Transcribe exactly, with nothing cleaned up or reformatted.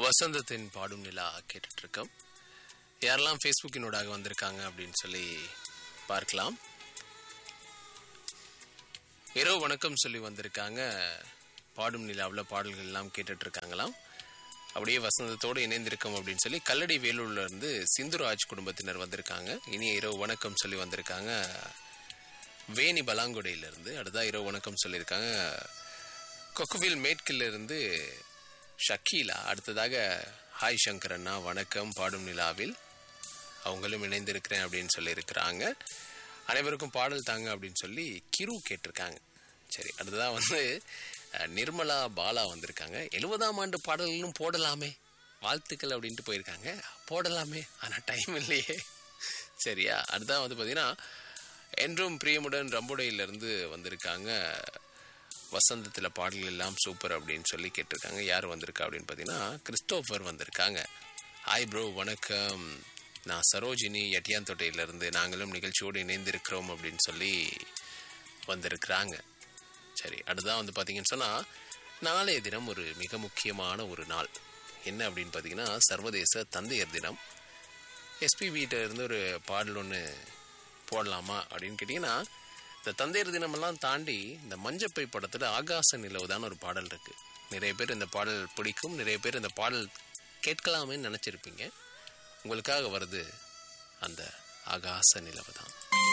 வசந்தத்தின் பாடும் நிலா கேட்டுட்டு இருக்கோம். யாரெல்லாம் ஃபேஸ்புக்கினூடாக வந்திருக்காங்க அப்படின்னு சொல்லி பார்க்கலாம். இரவு வணக்கம் சொல்லி வந்திருக்காங்க. பாடும் நிலாவில் பாடல்கள் எல்லாம் கேட்டுட்டு இருக்காங்களாம். அப்படியே வசந்தத்தோடு இணைந்திருக்கோம் அப்படின்னு சொல்லி கல்லடி வேலூர்ல இருந்து சிந்துராஜ் குடும்பத்தினர் வந்திருக்காங்க. இனிய இரவு வணக்கம் சொல்லி வந்திருக்காங்க வேணி பலாங்குடையிலிருந்து. அடுத்ததான் இரவு வணக்கம் சொல்லியிருக்காங்க கொக்குவில் மேற்கில் இருந்து ஷக்கீலா. அடுத்ததாக ஹாய் சங்கர் அண்ணா வணக்கம் பாடும் நிலாவில் அவங்களும் இணைந்திருக்கிறேன் அப்படின்னு சொல்லியிருக்கிறாங்க. அனைவருக்கும் பாடல் தாங்க அப்படின்னு சொல்லி கிரு கேட்டிருக்காங்க. சரி, அடுத்ததான் வந்து நிர்மலா பாலா வந்திருக்காங்க. எழுபதாம் ஆண்டு பாடல்களும் போடலாமே, வாழ்த்துக்கள் அப்படின்ட்டு போயிருக்காங்க. போடலாமே, ஆனால் டைம் இல்லையே. சரியா, அடுத்ததான் வந்து பார்த்தீங்கன்னா என்றும் பிரியமுடன் ரம்புடையிலிருந்து வந்திருக்காங்க. வசந்தத்தில் பாடல்கள் எல்லாம் சூப்பர் அப்படின்னு சொல்லி கேட்டிருக்காங்க. யார் வந்திருக்கா அப்படின்னு பார்த்தீங்கன்னா கிறிஸ்டோஃபர் வந்திருக்காங்க. ஹாய் ப்ரோ வணக்கம், நான் சரோஜினி எட்டியாந்தோட்டையிலேருந்து, நாங்களும் நிகழ்ச்சியோடு இணைந்திருக்கிறோம் அப்படின்னு சொல்லி வந்திருக்கிறாங்க. சரி, அடுத்ததான் வந்து பார்த்தீங்கன்னு சொன்னால் நாளைய தினம் ஒரு மிக முக்கியமான ஒரு நாள். என்ன அப்படின்னு பார்த்தீங்கன்னா சர்வதேச தந்தையர் தினம். எஸ்பிபிகிட்ட இருந்து ஒரு பாடல் ஒன்று போடலாமா அப்படின்னு கேட்டிங்கன்னா, இந்த தந்தையர் தினமெல்லாம் தாண்டி இந்த மஞ்சப்பை படத்தில் ஆகாச நிலவுதான் ஒரு பாடல் இருக்குது. நிறைய பேர் இந்த பாடல் பிடிக்கும், நிறைய பேர் இந்த பாடல் கேட்கலாமேன்னு நினச்சிருப்பீங்க. உங்களுக்காக வருது அந்த ஆகாச நிலவு தான்.